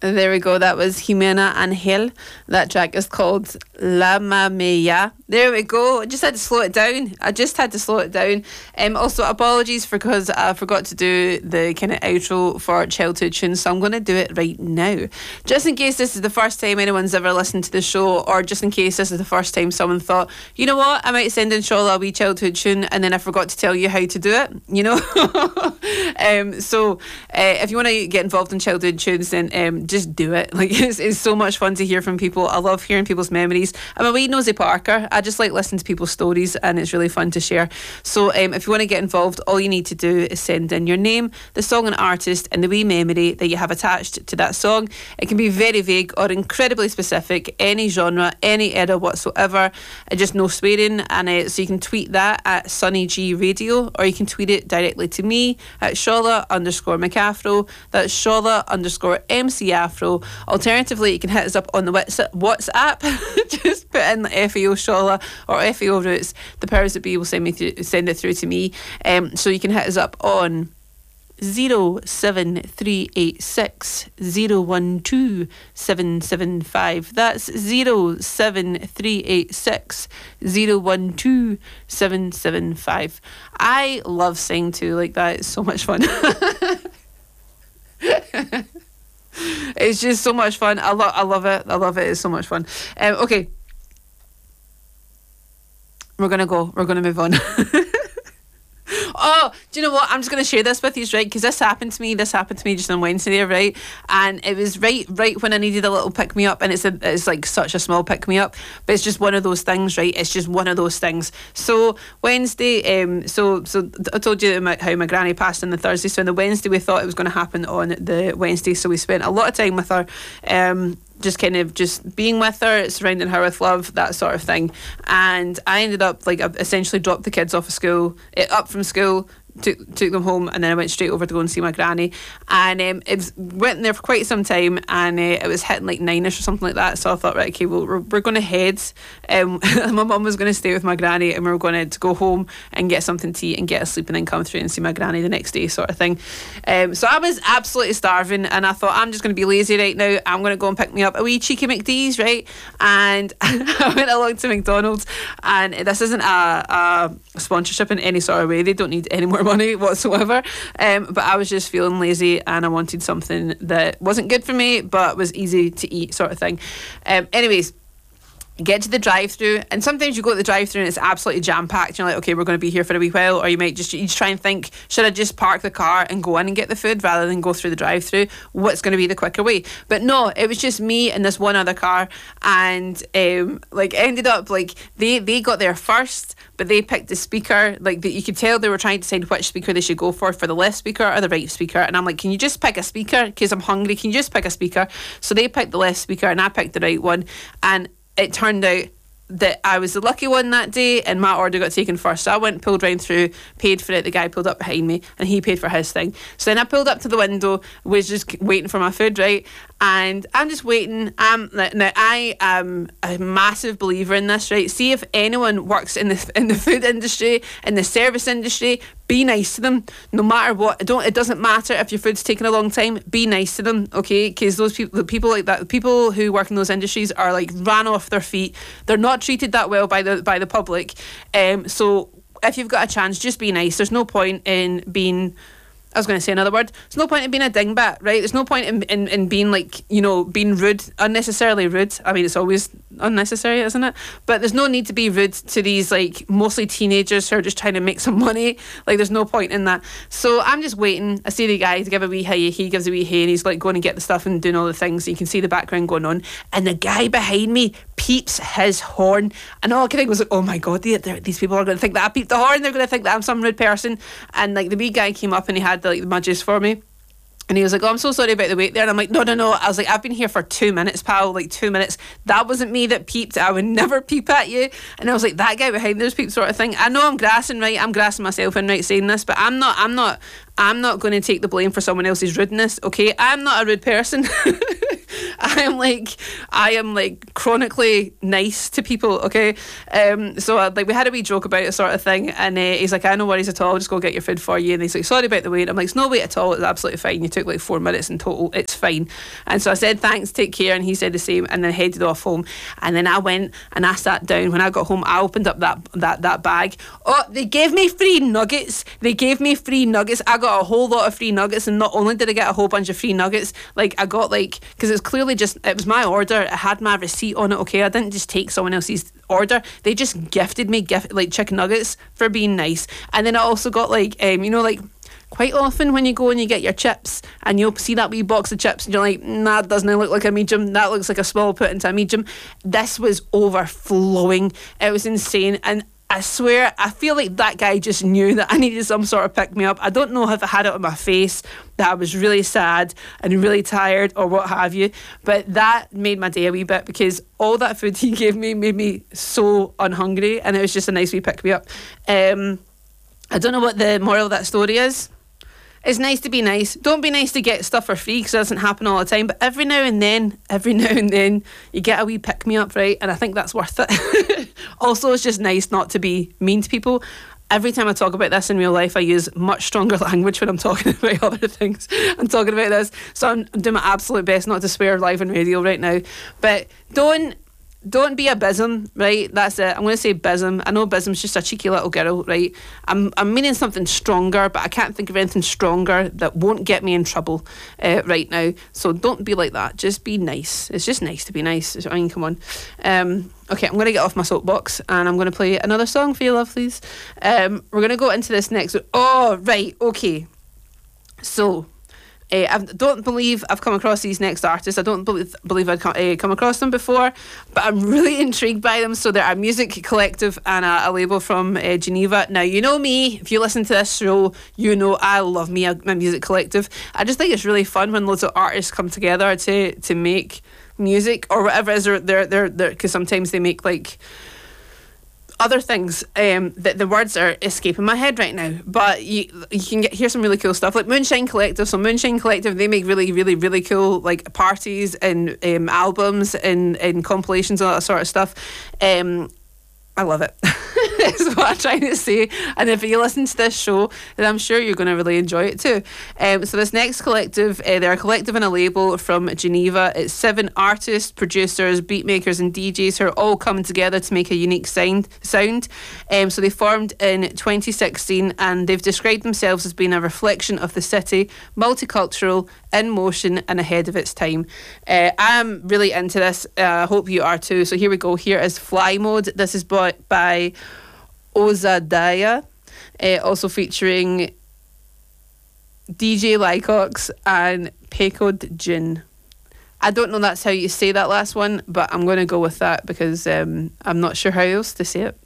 There we go. That was Jimena Angel. That track is called La Mamea. There we go. I just had to slow it down. Also, apologies because I forgot to do the kind of outro for Childhood Tunes, so I'm going to do it right now. Just in case this is the first time anyone's ever listened to the show, or just in case this is the first time someone thought, you know what, I might send in Shola a wee childhood tune, and then I forgot to tell you how to do it, you know. So if you want to get involved in childhood tunes, then just do it. Like, it's so much fun to hear from people. I love hearing people's memories. I'm a wee nosy Parker. I just like listening to people's stories, and it's really fun to share. So if you want to get involved, all you need to do is send in your name, the song and artist, and the wee memory that you have attached to that song. It can be very vague or incredibly specific, any genre, any era whatsoever, just no swearing. And so you can tweet that at Sunny G Radio, or you can tweet it directly to me at Shola_McAfro. That's Shola_MC Afro. Alternatively, you can hit us up on the WhatsApp. Just put in FAO Shola or FAO Roots. The powers that be will send it through to me. So you can hit us up on 07386 012 775. That's 07386 012 775. I love saying to like that. It's so much fun. It's just so much fun. I love it. It's so much fun. Okay, we're gonna move on. Oh, do you know what? I'm just going to share this with you, right? Because this happened to me just on Wednesday, right? And it was right when I needed a little pick me up, and it's like such a small pick me up, but it's just one of those things, right? It's just one of those things. So Wednesday, so I told you how my granny passed on the Thursday. So on the Wednesday, we thought it was going to happen on the Wednesday. So we spent a lot of time with her. Just kind of just being with her, surrounding her with love, that sort of thing. And I ended up I essentially dropped the kids off of school, up from school, took them home, and then I went straight over to go and see my granny. And it went there for quite some time, and it was hitting like 9ish or something like that. So I thought, right, okay, well, we're going to head. My mum was going to stay with my granny, and we were going to go home and get something to eat and get a sleep, and then come through and see my granny the next day, sort of thing. So I was absolutely starving, and I thought, I'm just going to be lazy right now. I'm going to go and pick me up a wee cheeky McD's, right? And I went along to McDonald's, and this isn't a sponsorship in any sort of way. They don't need any more money whatsoever, but I was just feeling lazy, and I wanted something that wasn't good for me but was easy to eat, sort of thing. Anyways, get to the drive-through, and sometimes you go to the drive-through and it's absolutely jam-packed. You're like, okay, we're going to be here for a wee while, or you just try and think, should I just park the car and go in and get the food rather than go through the drive-through? What's going to be the quicker way? But no, it was just me and this one other car, and ended up they got there first, but they picked the speaker, you could tell they were trying to decide which speaker they should go for the left speaker or the right speaker. And I'm like, can you just pick a speaker? Because I'm hungry. Can you just pick a speaker? So they picked the left speaker, and I picked the right one. And it turned out that I was the lucky one that day, and my order got taken first. So I went, pulled round through, paid for it. The guy pulled up behind me, and he paid for his thing. So then I pulled up to the window, was just waiting for my food, right? And I'm just waiting. Now I am a massive believer in this, right? See, if anyone works in the food industry, in the service industry, be nice to them, no matter what. It doesn't matter if your food's taking a long time. Be nice to them, okay? Because those people like that, people who work in those industries are like ran off their feet. They're not treated that well by the public. So if you've got a chance, just be nice. There's no point in being, I was going to say another word. There's no point in being a dingbat, right? There's no point in being being rude, unnecessarily rude. I mean, it's always unnecessary, isn't it? But there's no need to be rude to these mostly teenagers who are just trying to make some money. There's no point in that. So I'm just waiting. I see the guy to give a wee hey. He gives a wee hey, and he's going to get the stuff and doing all the things. You can see the background going on, and the guy behind me peeps his horn, and all I could think was like, oh my god, these people are going to think that I peeped the horn. They're going to think that I'm some rude person. And the wee guy came up, and he had my juice for me. And he was like, oh, I'm so sorry about the wait there. And I'm like, no. I was like, I've been here for 2 minutes, pal. 2 minutes. That wasn't me that peeped. I would never peep at you. And I was like, that guy behind those peeps, sort of thing. I know I'm grassing, right? I'm grassing myself in, right, saying this, but I'm not going to take the blame for someone else's rudeness, okay? I'm not a rude person. I am like chronically nice to people, okay? So like we had a wee joke about it sort of thing, and he's like, I no worries at all, I'll just go get your food for you. And he's like, sorry about the wait. I'm like, it's no wait at all, it's absolutely fine. You took like 4 minutes in total, it's fine. And so I said, thanks, take care, and he said the same, and then headed off home. And then I went and I sat down. When I got home, I opened up that bag. Oh, they gave me free nuggets. I got a whole lot of free nuggets, and not only did I get a whole bunch of free nuggets, like I got like, because it's clearly just, it was my order, it had my receipt on it, okay? I didn't just take someone else's order. They just gifted me like chicken nuggets for being nice. And then I also got like, like, quite often when you go and you get your chips and you'll see that wee box of chips and you're like, nah, that doesn't look like a medium, that looks like a small put into a medium. This was overflowing. It was insane. And I swear, I feel like that guy just knew that I needed some sort of pick-me-up. I don't know if I had it on my face that I was really sad and really tired or what have you, but that made my day a wee bit, because all that food he gave me made me so unhungry, and it was just a nice wee pick-me-up. I don't know what the moral of that story is. It's nice to be nice. Don't be nice to get stuff for free, because it doesn't happen all the time. But every now and then, you get a wee pick-me-up, right? And I think that's worth it. Also, it's just nice not to be mean to people. Every time I talk about this in real life, I use much stronger language when I'm talking about other things. I'm talking about this. So I'm doing my absolute best not to swear live on radio right now. But don't be a bism, right? That's it. I'm going to say bism. I know bism's just a cheeky little girl, right? I'm meaning something stronger, but I can't think of anything stronger that won't get me in trouble right now. So don't be like that. Just be nice. It's just nice to be nice. I mean, come on. Okay, I'm going to get off my soapbox and I'm going to play another song for you, lovelies. We're going to go into this next. Oh, right. Okay. So, I don't believe I've come across these next artists. I don't believe I'd come across them before, but I'm really intrigued by them. So they're a music collective and a label from Geneva. Now, you know me, if you listen to this show, you know I love me a music collective. I just think it's really fun when loads of artists come together to make music or whatever it is they're because sometimes they make like other things that the words are escaping my head right now, but you can hear some really cool stuff like Moonshine Collective. So Moonshine Collective, they make really, really, really cool like parties and albums and compilations, all that sort of stuff. I love it. Is what I'm trying to say. And if you listen to this show, then I'm sure you're going to really enjoy it too. So this next collective, they're a collective and a label from Geneva. It's 7 artists, producers, beat makers and DJs who are all coming together to make a unique sound. So they formed in 2016 and they've described themselves as being a reflection of the city, multicultural, in motion and ahead of its time. I'm really into this. I hope you are too. So here we go. Here is Fly Mode. This is by Ozadaya, also featuring DJ Lycox and Pekod Jin. I don't know that's how you say that last one, but I'm going to go with that because I'm not sure how else to say it.